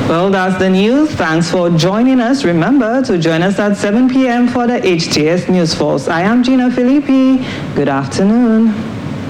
Well, that's the news. Thanks for joining us. Remember to join us at 7 p.m. for the HTS News Force. I am Gina Filippi. Good afternoon.